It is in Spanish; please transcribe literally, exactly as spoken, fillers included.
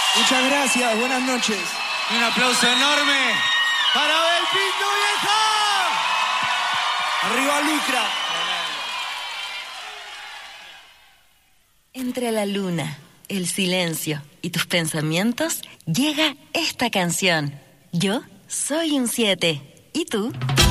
Muchas gracias, buenas noches. Y un aplauso enorme para Abel Pinto, vieja. Arriba Lucra. Entre la luna, el silencio y tus pensamientos, llega esta canción. Yo soy un siete. ¿Y tú?